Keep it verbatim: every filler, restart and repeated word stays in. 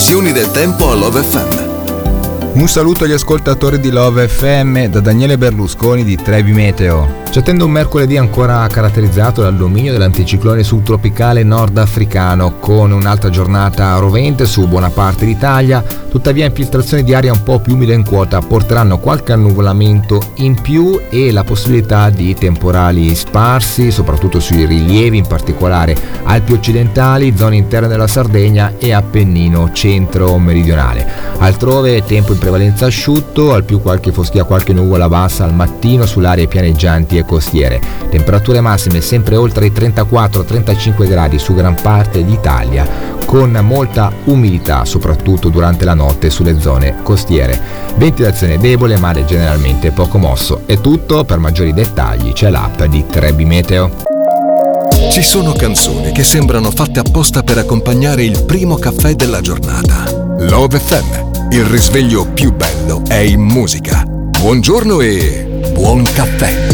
previsioni del tempo a Love F M. Un saluto agli ascoltatori di Love F M da Daniele Berlusconi di Trebi Meteo. Ci attende un mercoledì ancora caratterizzato dal dominio dell'anticiclone subtropicale nordafricano, con un'altra giornata rovente su buona parte d'Italia. Tuttavia infiltrazioni di aria un po' più umida in quota porteranno qualche annuvolamento in più e la possibilità di temporali sparsi, soprattutto sui rilievi, in particolare Alpi occidentali, zone interne della Sardegna e Appennino centro-meridionale. Altrove tempo in prevalenza asciutto, al più qualche foschia, qualche nuvola bassa al mattino sulle aree pianeggianti e costiere. Temperature massime sempre oltre i trentaquattro trentacinque gradi su gran parte d'Italia, con molta umidità soprattutto durante la notte sulle zone costiere. Ventilazione debole, mare generalmente poco mosso. È tutto, per maggiori dettagli c'è l'app di Trebi Meteo. Ci sono canzoni che sembrano fatte apposta per accompagnare il primo caffè della giornata. Love F M, il risveglio più bello è in musica. Buongiorno e buon caffè.